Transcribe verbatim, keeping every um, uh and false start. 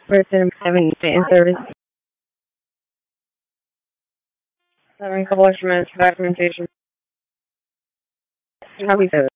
Person having in service. Having a couple extra minutes for documentation. How we do it.